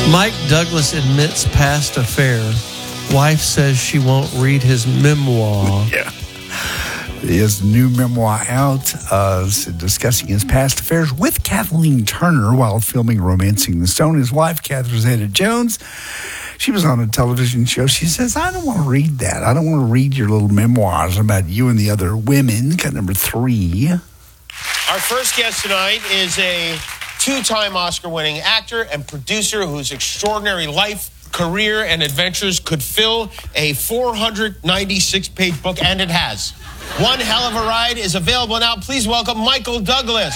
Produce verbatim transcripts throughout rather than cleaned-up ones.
Mike Douglas admits past affair. Wife says she won't read his memoir. Yeah. His new memoir out, uh, discussing his past affairs with Kathleen Turner while filming Romancing the Stone. His wife, Catherine Zeta-Jones, she was on a television show. She says, I don't want to read that. I don't want to read your little memoirs about you and the other women. Cut number three. Our first guest tonight is a two-time Oscar-winning actor and producer whose extraordinary life, career, and adventures could fill a four hundred ninety-six page book, and it has. One Hell of a Ride is available now. Please welcome Michael Douglas.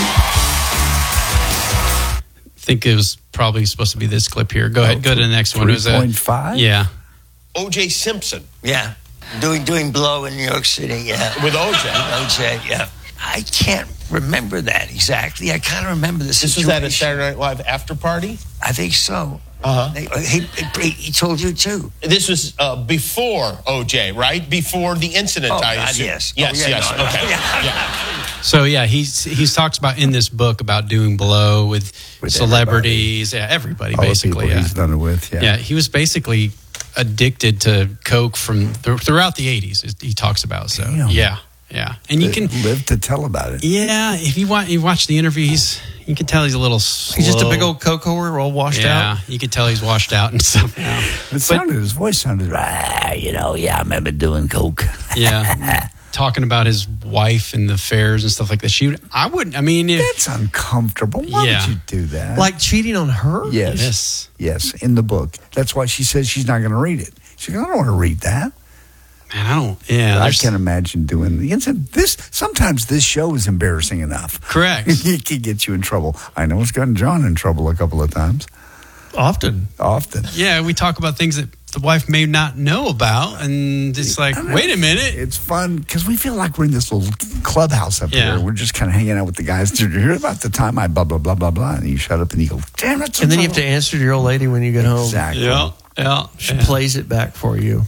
I think it was probably supposed to be this clip here. Go ahead. Oh, go to the next one. three point five? Yeah. O J Simpson. Yeah. Doing doing Blow in New York City, yeah. With O J. With O J, yeah. I can't remember that exactly. I kind of remember the This situation. was at a Saturday Night Live after party? I think so. Uh-huh. They, he, he, he told you, too. This was uh, before O J, right? Before the incident, Oh, I God, assume. yes. Yes, Oh, yeah, yes. no, no. Okay. Yeah. Yeah. So yeah, he's he's talks about in this book about doing Blow with, With celebrities, yeah, everybody All basically. the people Yeah. he's done it with, yeah. yeah, he was basically addicted to coke from th- throughout the eighties. He talks about so Damn. yeah, yeah, and you can live to tell about it. yeah if you want you watch the interview, he's you can tell he's a little slow. He's just a big old coke-whore, all washed yeah, out. you could tell he's washed out and stuff now. It sounded, his voice sounded, ah, you know, yeah, I remember doing coke. Yeah. Talking about his wife and the affairs and stuff like that. She, would, I wouldn't. I mean, if, That's uncomfortable. Why Yeah. would you do that? Like cheating on her? yes, Yes. yes, in the book. That's why she says she's not going to read it. She goes, I don't want to read that. man, I don't. Yeah, I there's- can't imagine doing it's a, this. Sometimes this show is embarrassing enough. Correct. It can get you in trouble. I know it's gotten John in trouble a couple of times. Often. Often. Yeah, we talk about things that the wife may not know about, and it's like, I know. wait a minute. It's fun because we feel like we're in this little clubhouse up Yeah. here. We're just kind of hanging out with the guys. Did you hear about the time I blah, blah, blah, blah, blah? And you shut up and you go, damn it. And then you have to answer to your old lady when you get home. Exactly. Yeah, yeah. She yeah. plays it back for you.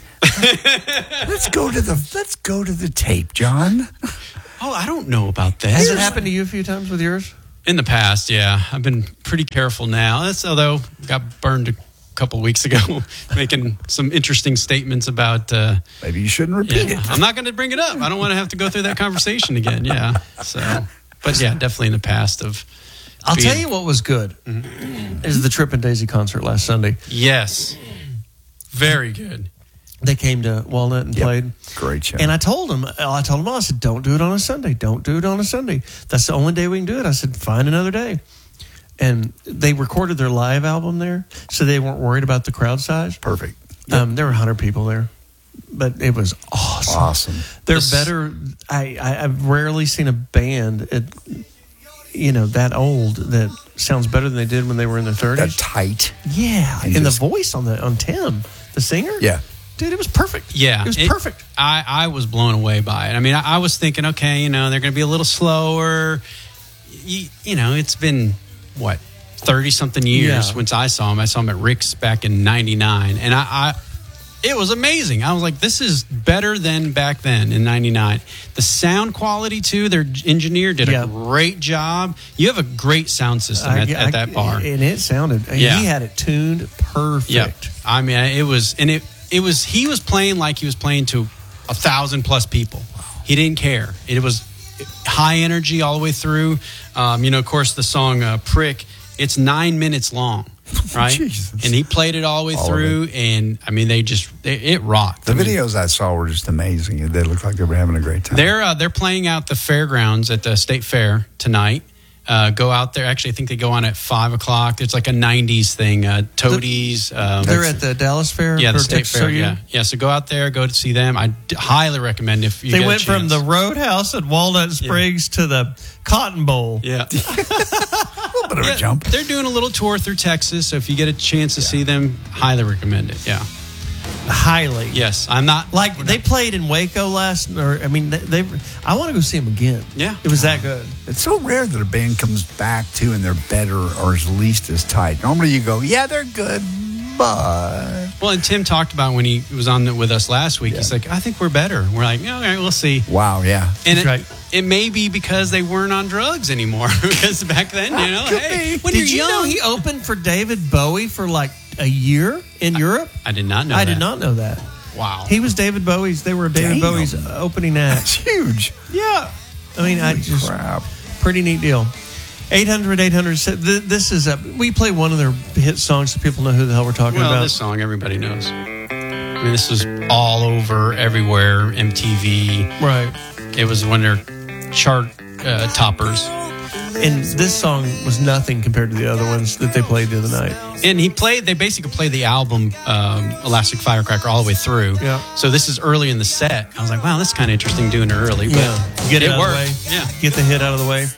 Let's go to the let's go to the tape, John. Oh, I don't know about that. Has it happened to you a few times with yours? In the past, yeah. I've been pretty careful now. That's although I got burned a couple of weeks ago making some interesting statements about uh, Maybe you shouldn't repeat yeah, it. I'm not going to bring it up. I don't want to have to go through that conversation again. Yeah. So, but yeah, definitely in the past of. I'll being- tell you what was good. Is the Tripp and Daisy concert last Sunday. Yes. Very good. They came to Walnut and Yep. played. Great show. And I told them, I told them, I said, don't do it on a Sunday. Don't do it on a Sunday. That's the only day we can do it. I said, find another day. And they recorded their live album there, so they weren't worried about the crowd size. Perfect. Um, there were one hundred people there, but it was awesome. Awesome. They're This- better. I, I, I've rarely seen a band, at, you know, that old that sounds better than they did when they were in their That thirties. tight. Yeah, And and just- the voice on the on Tim, the singer. Yeah. Dude, it was perfect. Yeah. It was it- perfect. I, I was blown away by it. I mean, I, I was thinking, okay, you know, they're going to be a little slower. You, you know, it's been, what, thirty-something years Yeah. since I saw him. I saw him at Rick's back in ninety-nine. And I, I, it was amazing. I was like, this is better than back then in ninety-nine. The sound quality, too, their engineer did Yeah. a great job. You have a great sound system I- at, I- at that bar. and it sounded. Yeah. He had it tuned perfect. Yeah, I mean, it was, and it it was. He was playing like he was playing to a thousand plus people. He didn't care. It was high energy all the way through. Um, you know, of course, the song uh, "Prick." It's nine minutes long, right? Jesus. And he played it all the way All of through, and I mean, they just they, it rocked. The I mean, videos I saw were just amazing. They looked like they were having a great time. They're uh, they're playing out the fairgrounds at the state fair tonight. Uh, go out there. Actually, I think they go on at five o'clock. It's like a nineties thing. Uh, Toadies. Um, They're at the Dallas Fair. yeah, the for state Texas fair. O U. Yeah, yeah. So go out there, go to see them. I d- highly recommend if you They get a went from chance. the Roadhouse at Walnut Springs to the Cotton Bowl. yeah. a little bit of Yeah, a jump. They're doing a little tour through Texas, so if you get a chance to see them, highly recommend it. Yeah. Highly. Yes, I'm not Like they played in Waco last, or I mean, they. they I want to go see them again. Yeah. it was that good. It's so rare that a band comes back to and they're better or at least as tight. Normally you go, yeah, they're good, Bye. Well, and Tim talked about when he was on the, with us last week. Yeah. He's like, I think we're better. We're like, all right, we'll see. Wow, yeah. And it, right. it may be because they weren't on drugs anymore. Because back then, you know, hey, when did you're you young. know he opened for David Bowie for like a year in I, Europe? I did not know I that. did not know that. Wow. He was David Bowie's, they were David Damn. Bowie's opening act. That's huge. Yeah. I mean, Holy I just, crap. pretty neat deal. eight hundred, eight hundred, this is a, we play one of their hit songs so people know who the hell we're talking well, about. This song everybody knows. I mean, this is all over, everywhere, M T V. Right. It was one of their chart uh, toppers. And this song was nothing compared to the other ones that they played the other night. And he played, they basically played the album um, Elastic Firecracker all the way through. Yeah. So this is early in the set. I was like, wow, that's kind of interesting doing it early. But Yeah. Get it, it out worked. of the way. Yeah. Get the hit out of the way.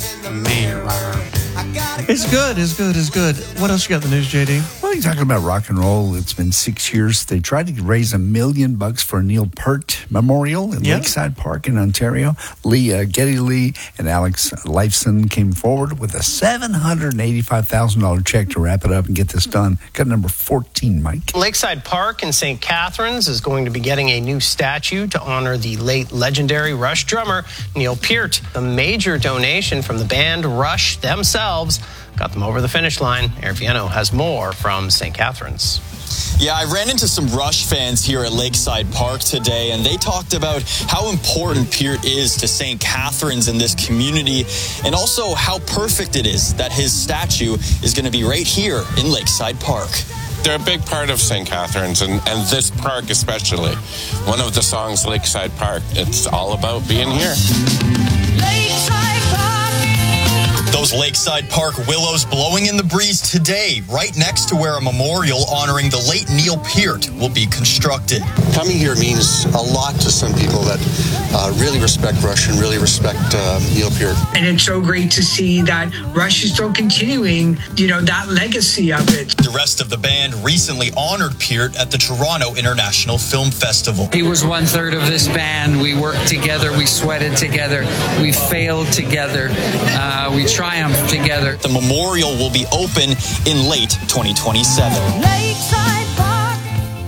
Man. It's good. It's good. It's good. What else you got in the news, J D? Well, you're talking about rock and roll. It's been six years. They tried to raise a million bucks for a Neil Peart Memorial in Yeah. Lakeside Park in Ontario. Lee uh, Geddy Lee and Alex Lifeson came forward with a seven hundred eighty-five thousand dollars check to wrap it up and get this done. Got number fourteen, Mike. Lakeside Park in Saint Catharines is going to be getting a new statue to honor the late legendary Rush drummer Neil Peart. A major donation from the band Rush themselves got them over the finish line. Eric Viano has more from Saint Catharines. Yeah, I ran into some Rush fans here at Lakeside Park today, and they talked about how important Peart is to Saint Catharines in this community, and also how perfect it is that his statue is going to be right here in Lakeside Park. They're a big part of Saint Catharines, and, and this park especially. One of the songs, Lakeside Park, it's all about being here. Lakeside Park. Those Lakeside Park willows blowing in the breeze today, right next to where a memorial honoring the late Neil Peart will be constructed. Coming here means a lot to some people that uh, really respect Rush and really respect uh, Neil Peart. And it's so great to see that Rush is still continuing, you know, that legacy of it. The rest of the band recently honored Peart at the Toronto International Film Festival. He was one third of this band. We worked together. We sweated together. We failed together. Uh, we triumphed together. The memorial will be open in late twenty twenty-seven. Lakeside Park.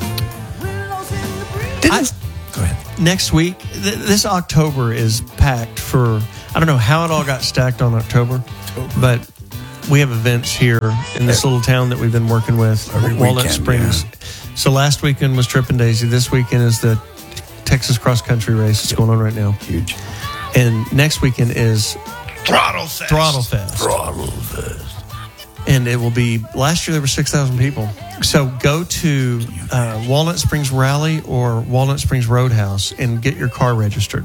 I, Go ahead. Next week, th- this October is packed for, I don't know how it all got stacked on October, but we have events here in this little town that we've been working with, Every Walnut weekend, Springs. So last weekend was Trip and Daisy. This weekend is the Texas Cross Country Race. It's going on right now. Huge. And next weekend is Throttle Fest. Throttle Fest. Throttle Fest. And it will be, last year there were six thousand people. So go to uh, Walnut Springs Rally or Walnut Springs Roadhouse and get your car registered.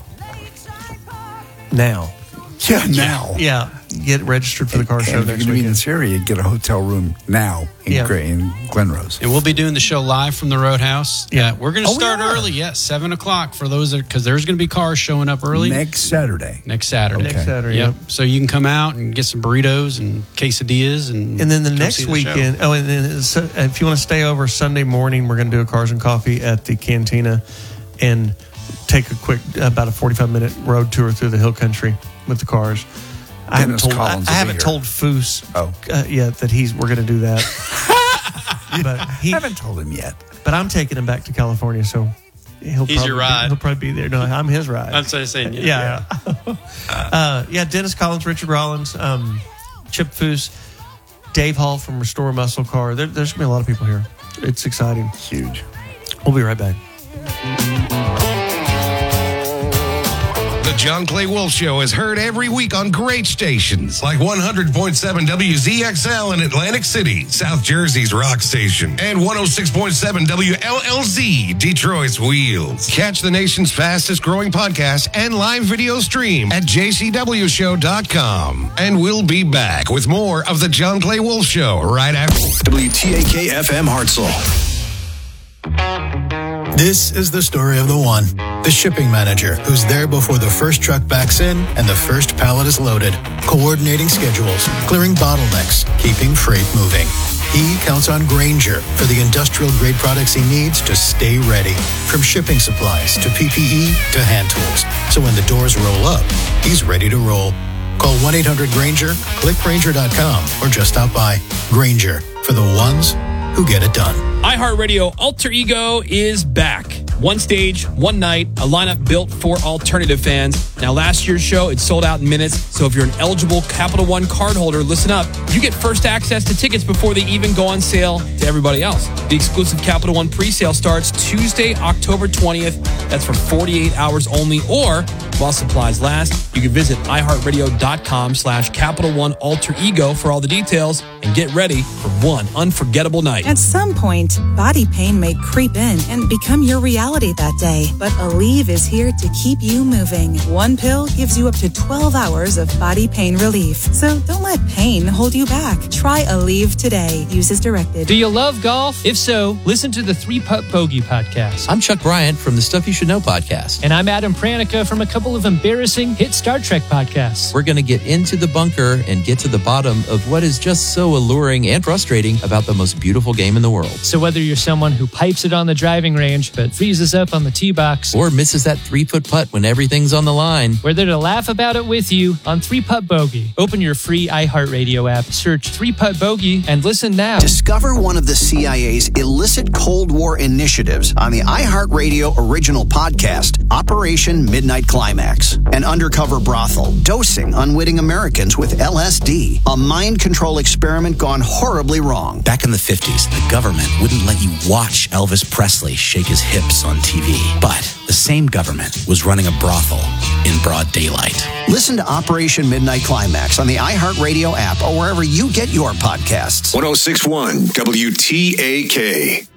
Now. Yeah, now. Yeah, get registered for the car And show if you're next going to be in weekend. this area, get a hotel room now in, Yeah. Gra- in Glenrose. And we'll be doing the show live from the Roadhouse. Yeah. We're going to Oh, we start are? early. Yeah, seven o'clock for those that, because there's going to be cars showing up early. Next Saturday. Next Saturday. Next Saturday, Yep. yep. So you can come out and get some burritos and quesadillas. And And then the come next see the weekend, show. oh, and then it's, uh, if you want to stay over Sunday morning, we're going to do a Cars and Coffee at the Cantina and take a quick, about a forty-five minute road tour through the hill country with the cars. I haven't Dennis told, I, Collins I will be haven't here. told Foose Oh. uh, yet that he's we're going to do that. but I he, haven't told him yet. but I'm taking him back to California, so he'll He's probably your be- ride. he'll probably be there. No, I'm his ride. I'm sorry saying, yeah. yeah, uh, yeah. Dennis Collins, Richard Rollins, um, Chip Foose, Dave Hall from Restore Muscle Car. There, there's gonna be a lot of people here. It's exciting. Huge. We'll be right back. The John Clay Wolf Show is heard every week on great stations like one hundred point seven W Z X L in Atlantic City, South Jersey's rock station, and one oh six point seven W L L Z, Detroit's Wheels. Catch the nation's fastest growing podcast and live video stream at j c w show dot com. And we'll be back with more of the John Clay Wolf Show right after. W T A K F M Hartselle. This is the story of the one, the shipping manager, who's there before the first truck backs in and the first pallet is loaded, coordinating schedules, clearing bottlenecks, keeping freight moving. He counts on Grainger for the industrial-grade products he needs to stay ready, from shipping supplies to P P E to hand tools. So when the doors roll up, he's ready to roll. Call one eight hundred Grainger, click Grainger dot com, or just stop by. Grainger, for the ones who get it done. iHeartRadio Alter Ego is back. One stage, one night, a lineup built for alternative fans. Now, last year's show, it sold out in minutes, so if you're an eligible Capital One cardholder, listen up. You get first access to tickets before they even go on sale to everybody else. The exclusive Capital One pre-sale starts Tuesday, October twentieth. That's for forty-eight hours only, or while supplies last. You can visit iHeartRadio.com slash Capital One Alter Ego for all the details and get ready for one unforgettable night. At some point, body pain may creep in and become your reality that day. But Aleve is here to keep you moving. One pill gives you up to twelve hours of body pain relief. So don't let pain hold you back. Try Aleve today. Use as directed. Do you love golf? If so, listen to the Three Putt Bogey podcast. I'm Chuck Bryant from the Stuff You Should Know podcast. And I'm Adam Pranica from a couple of embarrassing hit Star Trek podcasts. We're going to get into the bunker and get to the bottom of what is just so alluring and frustrating about the most beautiful game in the world. So whether you're someone who pipes it on the driving range but freezes up on the tee box, or misses that three-foot putt when everything's on the line, we're there to laugh about it with you on Three Putt Bogey. Open your free iHeartRadio app, search Three Putt Bogey, and listen now. Discover one of the C I A's illicit Cold War initiatives on the iHeartRadio original podcast, Operation Midnight Climax. An undercover brothel dosing unwitting Americans with L S D, a mind control experiment gone horribly wrong. Back in the fifties, the government wouldn't let you watch Elvis Presley shake his hips on T V. But the same government was running a brothel in broad daylight. Listen to Operation Midnight Climax on the iHeartRadio app or wherever you get your podcasts. one oh six point one W T A K.